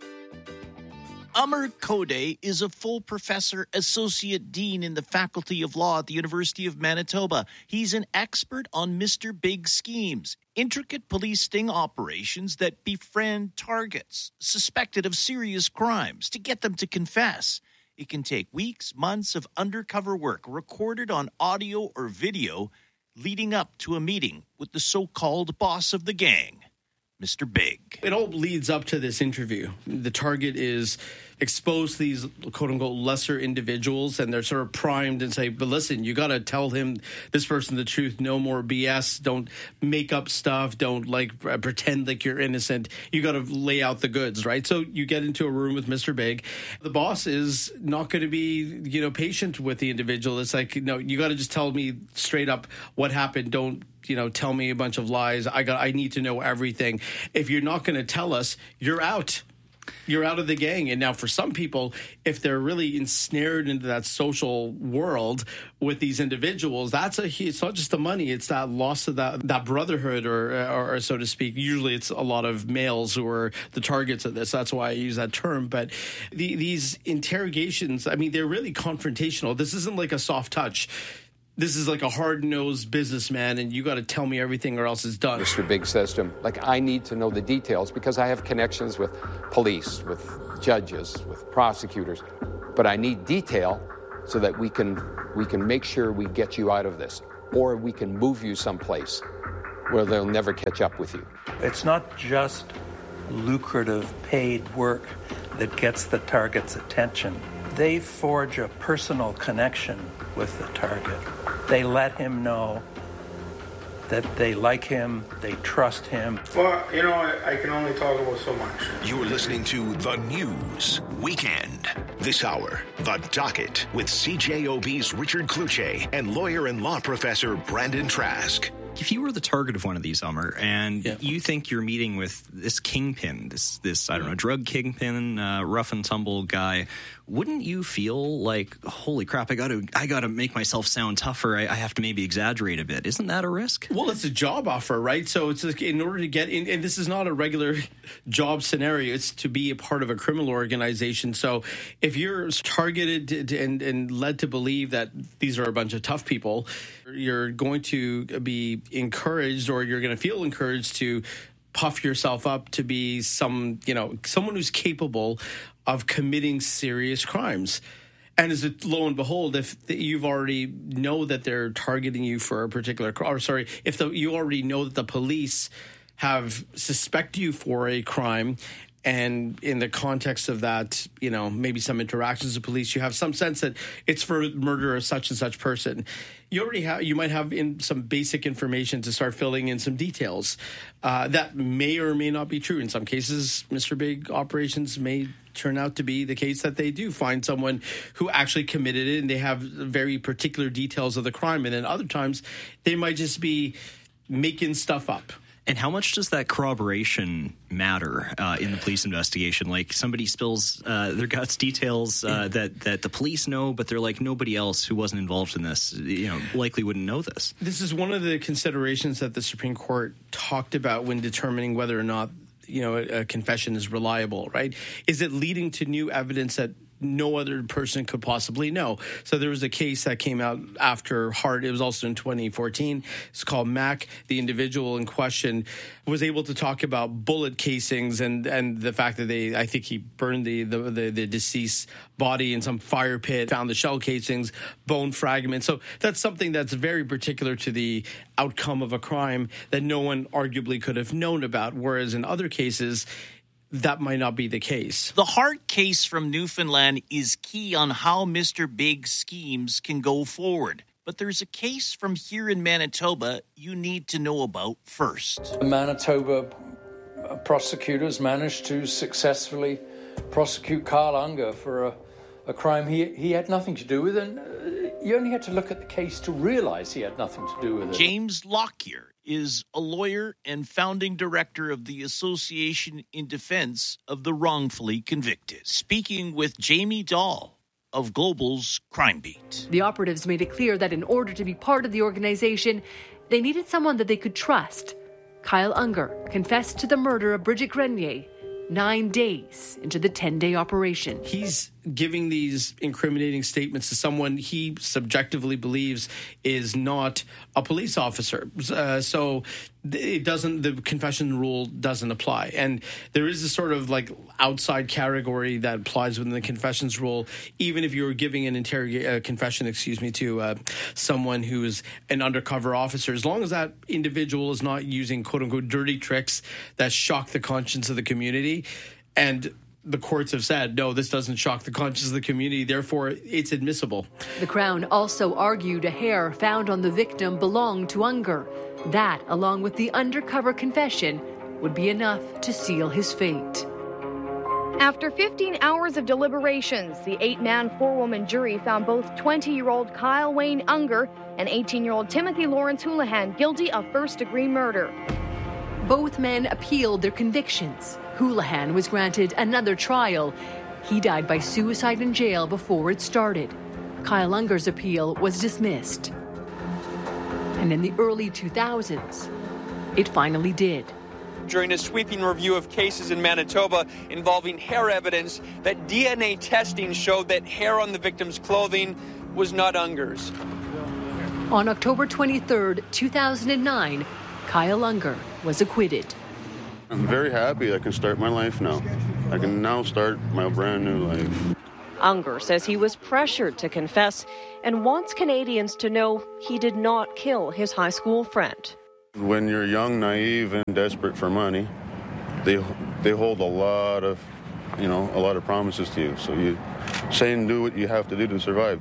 Amar Khode is a full professor, associate dean in the Faculty of Law at the University of Manitoba. He's an expert on Mr. Big schemes, intricate police sting operations that befriend targets suspected of serious crimes to get them to confess. It can take weeks, months of undercover work recorded on audio or video leading up to a meeting with the so-called boss of the gang, Mr. Big. It all leads up to this interview. The target is expose these quote-unquote lesser individuals, and they're sort of primed and say, but listen, you got to tell this person the truth. No more BS. Don't make up stuff. Don't pretend like you're innocent. You got to lay out the goods, right? So you get into a room with Mr. Big. The boss is not going to be, patient with the individual. It's like, no, you got to just tell me straight up what happened. Don't tell me a bunch of lies. I need to know everything. If you're not going to tell us, you're out. You're out of the gang. And now for some people, if they're really ensnared into that social world with these individuals, it's not just the money, it's that loss of that brotherhood or so to speak. Usually it's a lot of males who are the targets of this. That's why I use that term. But these interrogations, they're really confrontational. This isn't like a soft touch. This is like a hard-nosed businessman, and you got to tell me everything or else it's done. Mr. Big says to him, I need to know the details because I have connections with police, with judges, with prosecutors, but I need detail so that we can make sure we get you out of this, or we can move you someplace where they'll never catch up with you. It's not just lucrative paid work that gets the target's attention. They forge a personal connection with the target. They let him know that they like him, they trust him. Well, I can only talk about so much. You're listening to The News Weekend. This hour, The Docket with CJOB's Richard Kluche and lawyer and law professor Brandon Trask. If you were the target of one of these, Umar, and you think you're meeting with this kingpin, this drug kingpin, rough and tumble guy, wouldn't you feel like, holy crap, I got to make myself sound tougher. I have to maybe exaggerate a bit. Isn't that a risk? Well, it's a job offer, right? So it's in order to get in, and this is not a regular job scenario. It's to be a part of a criminal organization. So if you're targeted and led to believe that these are a bunch of tough people, you're going to be encouraged, or you're going to feel encouraged to puff yourself up to be someone who's capable of committing serious crimes. And as lo and behold, if you've already know that they're targeting you for a particular, you already know that the police have suspect you for a crime, and in the context of that, maybe some interactions with police, you have some sense that it's for murder of such and such person. You might have some basic information to start filling in some details that may or may not be true. In some cases, Mr. Big operations may turn out to be the case that they do find someone who actually committed it, and they have very particular details of the crime. And then other times, they might just be making stuff up. And how much does that corroboration matter in the police investigation? Like somebody spills their guts details that the police know, but they're like nobody else who wasn't involved in this, likely wouldn't know this. This is one of the considerations that the Supreme Court talked about when determining whether or not a confession is reliable, right? Is it leading to new evidence that no other person could possibly know? So there was a case that came out after Hart. It was also in 2014. It's called Mack. The individual in question was able to talk about bullet casings and the fact that I think he burned the deceased body in some fire pit, found the shell casings, bone fragments. So that's something that's very particular to the outcome of a crime that no one arguably could have known about. Whereas in other cases, that might not be the case. The Hart case from Newfoundland is key on how Mr. Big's schemes can go forward. But there's a case from here in Manitoba you need to know about first. Manitoba prosecutors managed to successfully prosecute Kyle Unger for a crime he had nothing to do with, and you only had to look at the case to realize he had nothing to do with it. James Lockyer is a lawyer and founding director of the Association in Defense of the Wrongfully Convicted, speaking with Jamie Dahl of Global's Crime Beat. The operatives made it clear that in order to be part of the organization, they needed someone that they could trust. Kyle Unger confessed to the murder of Bridget Grenier 9 days into the 10-day operation. He's giving these incriminating statements to someone he subjectively believes is not a police officer. So the confession rule doesn't apply. And there is a sort of like outside category that applies within the confessions rule, even if you're giving an confession to someone who's an undercover officer, as long as that individual is not using quote unquote dirty tricks that shock the conscience of the community. And the courts have said, no, this doesn't shock the conscience of the community, therefore it's admissible. The Crown also argued a hair found on the victim belonged to Unger. That, along with the undercover confession, would be enough to seal his fate. After 15 hours of deliberations, the 8-man, 4-woman jury found both 20-year-old Kyle Wayne Unger and 18-year-old Timothy Lawrence Houlihan guilty of first-degree murder. Both men appealed their convictions. Houlihan was granted another trial. He died by suicide in jail before it started. Kyle Unger's appeal was dismissed. And in the early 2000s, it finally did. During a sweeping review of cases in Manitoba involving hair evidence, that DNA testing showed that hair on the victim's clothing was not Unger's. On October 23rd, 2009, Kyle Unger was acquitted. I'm very happy I can start my life now. I can now start my brand new life. Unger says he was pressured to confess and wants Canadians to know he did not kill his high school friend. When you're young, naive, and desperate for money, they hold a lot of promises to you. So you say and do what you have to do to survive.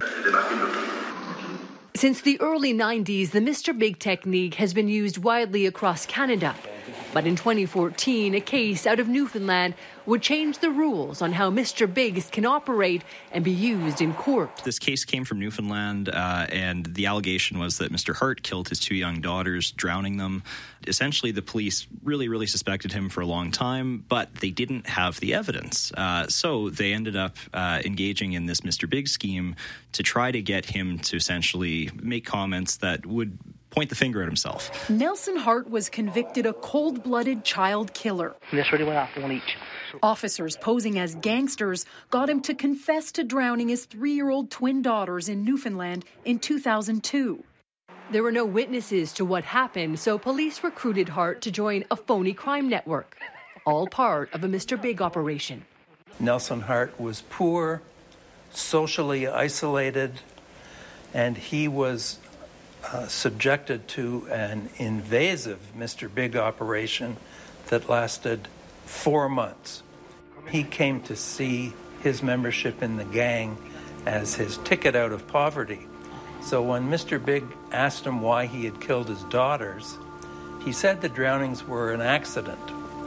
Since the early 90s, the Mr. Big technique has been used widely across Canada. But in 2014, a case out of Newfoundland would change the rules on how Mr. Bigs can operate and be used in court. This case came from Newfoundland, and the allegation was that Mr. Hart killed his 2 young daughters, drowning them. Essentially, the police really suspected him for a long time, but they didn't have the evidence. So they ended up engaging in this Mr. Big scheme to try to get him to essentially make comments that would point the finger at himself. Nelson Hart was convicted a cold-blooded child killer. This really went off one each. Officers posing as gangsters got him to confess to drowning his 3-year-old twin daughters in Newfoundland in 2002. There were no witnesses to what happened, so police recruited Hart to join a phony crime network, all part of a Mr. Big operation. Nelson Hart was poor, socially isolated, and he was subjected to an invasive Mr. Big operation that lasted 4 months. He came to see his membership in the gang as his ticket out of poverty. So when Mr. Big asked him why he had killed his daughters, he said the drownings were an accident.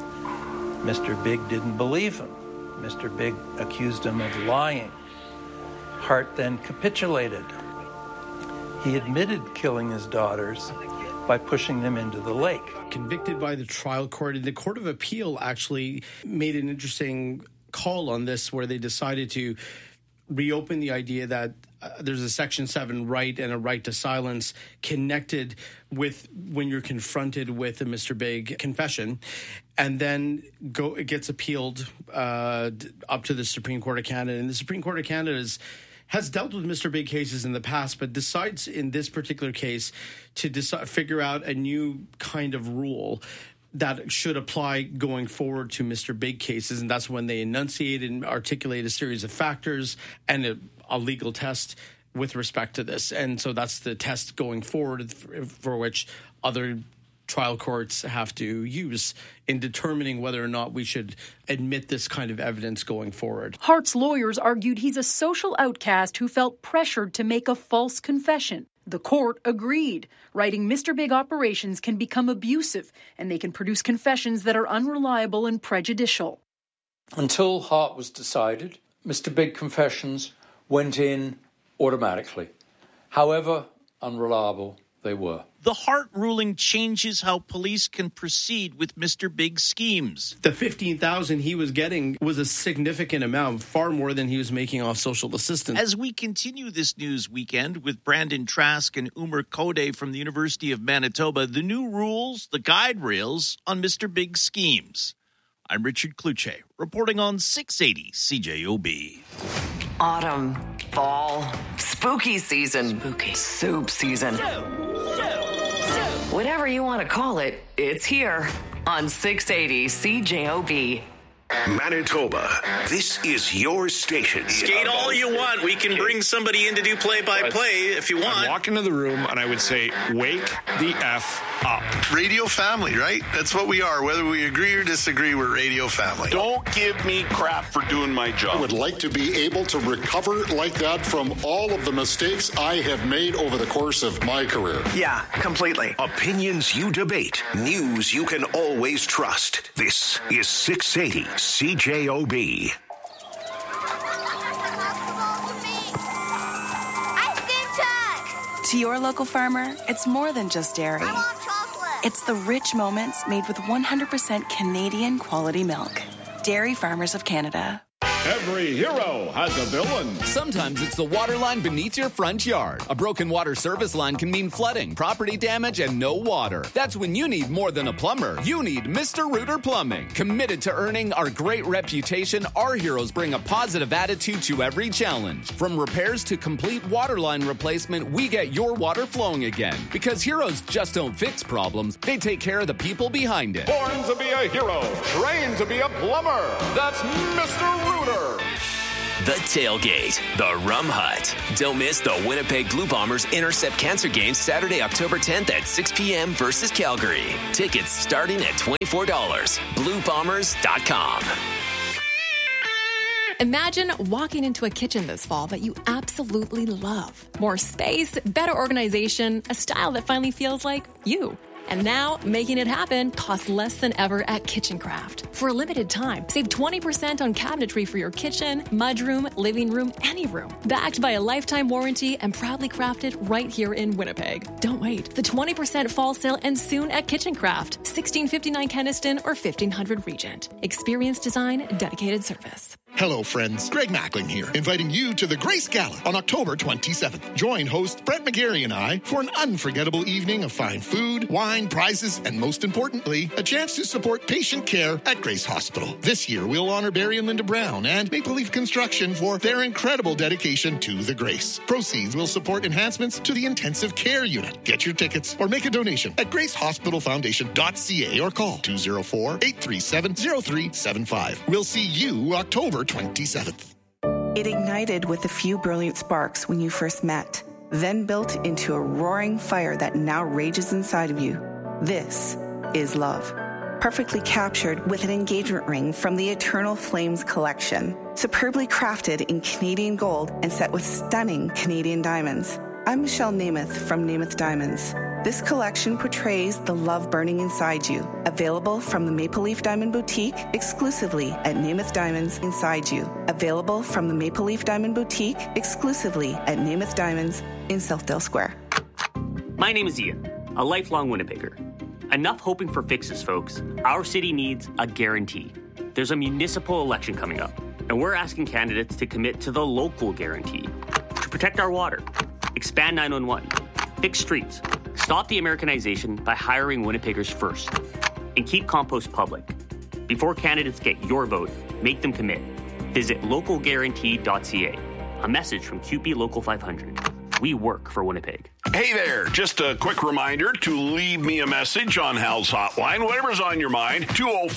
Mr. Big didn't believe him. Mr. Big accused him of lying. Hart then capitulated. He admitted killing his daughters by pushing them into the lake. Convicted by the trial court, and the Court of Appeal actually made an interesting call on this, where they decided to reopen the idea that there's a Section 7 right and a right to silence connected with when you're confronted with a Mr. Big confession, and then it gets appealed up to the Supreme Court of Canada. And the Supreme Court of Canada has dealt with Mr. Big cases in the past, but decides in this particular case to figure out a new kind of rule that should apply going forward to Mr. Big cases. And that's when they enunciate and articulate a series of factors and a legal test with respect to this. And so that's the test going forward for which other trial courts have to use in determining whether or not we should admit this kind of evidence going forward. Hart's lawyers argued he's a social outcast who felt pressured to make a false confession. The court agreed, writing Mr. Big operations can become abusive and they can produce confessions that are unreliable and prejudicial. Until Hart was decided, Mr. Big confessions went in automatically. However unreliable they were. The Hart ruling changes how police can proceed with Mr. Big schemes. The $15,000 he was getting was a significant amount, far more than he was making off social assistance. As we continue this news weekend with Brandon Trask and Umar Kode from the University of Manitoba, the new rules, the guide rails on Mr. Big schemes. I'm Richard Kluche, reporting on 680 CJOB. autumn, fall, spooky season, soup season. Whatever you want to call it, it's here on 680 CJOB. Manitoba, this is your station. Skate all you want. We can bring somebody in to do play-by-play if you want. I'd walk into the room and I would say, wake the F up. Radio family, right? That's what we are. Whether we agree or disagree, we're radio family. Don't give me crap for doing my job. I would like to be able to recover like that from all of the mistakes I have made over the course of my career. Yeah, completely. Opinions you debate. News you can always trust. This is 680 CJOB. To your local farmer, it's more than just dairy. I want chocolate. It's the rich moments made with 100% Canadian quality milk. Dairy Farmers of Canada. Every hero has a villain. Sometimes it's the water line beneath your front yard. A broken water service line can mean flooding, property damage, and no water. That's when you need more than a plumber. You need Mr. Rooter Plumbing. Committed to earning our great reputation, our heroes bring a positive attitude to every challenge. From repairs to complete water line replacement, we get your water flowing again. Because heroes just don't fix problems, they take care of the people behind it. Born to be a hero, trained to be a plumber. That's Mr. Rooter. The Tailgate, the Rum Hut. Don't miss the Winnipeg Blue Bombers Intercept Cancer game Saturday, October 10th at 6 p.m. versus Calgary. Tickets starting at $24. BlueBombers.com. Imagine walking into a kitchen this fall that you absolutely love. More space, better organization, a style that finally feels like you. And now, making it happen costs less than ever at KitchenCraft. For a limited time, save 20% on cabinetry for your kitchen, mudroom, living room, any room. Backed by a lifetime warranty and proudly crafted right here in Winnipeg. Don't wait. The 20% fall sale ends soon at KitchenCraft, 1659 Keniston or 1500 Regent. Experience design, dedicated service. Hello, friends. Greg Mackling here, inviting you to the Grace Gala on October 27th. Join host Brett McGarry and I for an unforgettable evening of fine food, wine, prizes, and most importantly, a chance to support patient care at Grace Hospital. This year, we'll honor Barry and Linda Brown and Maple Leaf Construction for their incredible dedication to the Grace. Proceeds will support enhancements to the intensive care unit. Get your tickets or make a donation at gracehospitalfoundation.ca or call 204-837-0375. We'll see you October 27th. It ignited with a few brilliant sparks when you first met, then built into a roaring fire that now rages inside of you. This is love. Perfectly captured with an engagement ring from the Eternal Flames collection. Superbly crafted in Canadian gold and set with stunning Canadian diamonds. I'm Michelle Namath from Namath Diamonds. This collection portrays the love burning inside you. Available from the Maple Leaf Diamond Boutique exclusively at Namath Diamonds Inside You. Available from the Maple Leaf Diamond Boutique exclusively at Namath Diamonds in Southdale Square. My name is Ian, a lifelong Winnipegger. Enough hoping for fixes, folks. Our city needs a guarantee. There's a municipal election coming up, and we're asking candidates to commit to the local guarantee. To protect our water, expand 911, fix streets, stop the Americanization by hiring Winnipeggers first, and keep compost public. Before candidates get your vote, make them commit. Visit localguarantee.ca. A message from QP Local 500. We work for Winnipeg. Hey there, just a quick reminder to leave me a message on Hal's Hotline, whatever's on your mind,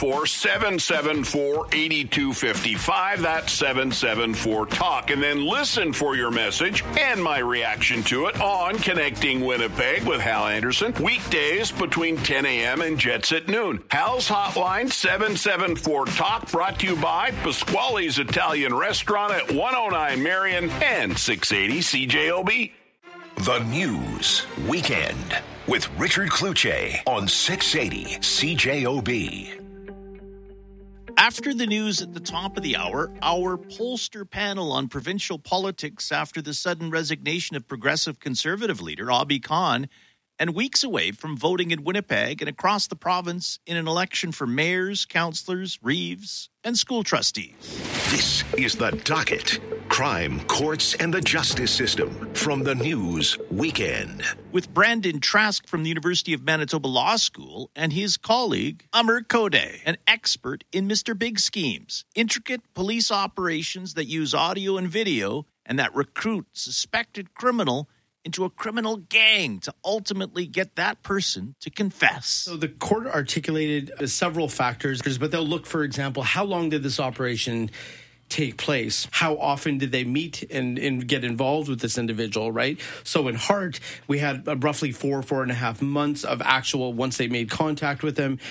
204-774-8255, that's 774-TALK, and then listen for your message and my reaction to it on Connecting Winnipeg with Hal Anderson, weekdays between 10 a.m. and Jets at noon. Hal's Hotline, 774-TALK, brought to you by Pasquale's Italian Restaurant at 109 Marion and 680 CJOB. The News Weekend with Richard Kluche on 680 CJOB. After the news at the top of the hour, our pollster panel on provincial politics after the sudden resignation of Progressive Conservative leader Abhi Khan and weeks away from voting in Winnipeg and across the province in an election for mayors, councillors, reeves, and school trustees. This is The Docket. Crime, courts, and the justice system from the News Weekend. With Brandon Trask from the University of Manitoba Law School and his colleague, Amr Kodeh, an expert in Mr. Big schemes, intricate police operations that use audio and video and that recruit suspected criminal into a criminal gang to ultimately get that person to confess. So the court articulated several factors, but they'll look, for example, how long did this operation take place? How often did they meet and get involved with this individual, right? So in Hart, we had roughly 4.5 months of actual, once they made contact with them,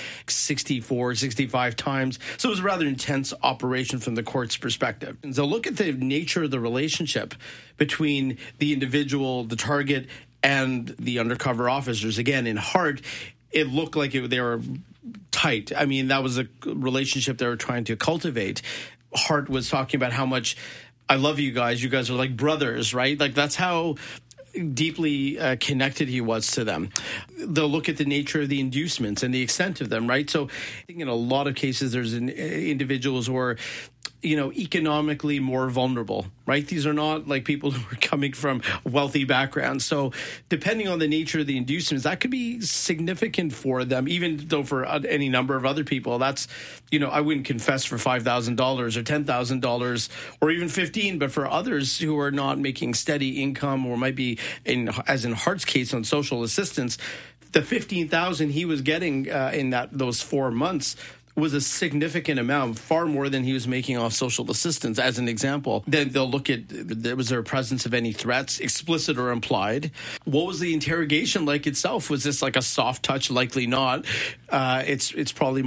65 times. So it was a rather intense operation from the court's perspective. And so look at the nature of the relationship between the individual, the target, and the undercover officers. Again, in Hart, it looked like they were tight. I mean, that was a relationship they were trying to cultivate. Hart was talking about how much I love you guys. You guys are like brothers, right? Like that's how deeply connected he was to them. They'll look at the nature of the inducements and the extent of them, right? So I think in a lot of cases, there's individuals who are, economically more vulnerable, right? These are not like people who are coming from wealthy backgrounds. So depending on the nature of the inducements, that could be significant for them, even though for any number of other people, that's, I wouldn't confess for $5,000 or $10,000 or even 15, but for others who are not making steady income or might be, as in Hart's case on social assistance, the $15,000 he was getting in those 4 months was a significant amount, far more than he was making off social assistance, as an example. Then they'll look at, was there a presence of any threats, explicit or implied? What was the interrogation like itself? Was this like a soft touch? Likely not. It's probably